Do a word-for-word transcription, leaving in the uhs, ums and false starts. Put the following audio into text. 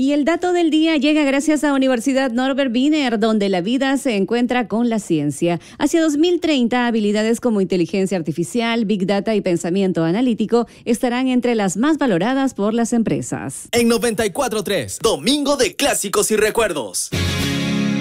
Y el dato del día llega gracias a Universidad Norbert Wiener, donde la vida se encuentra con la ciencia. Hacia dos mil treinta, habilidades como inteligencia artificial, big data y pensamiento analítico estarán entre las más valoradas por las empresas. En noventa y cuatro punto tres, Domingo de Clásicos y Recuerdos.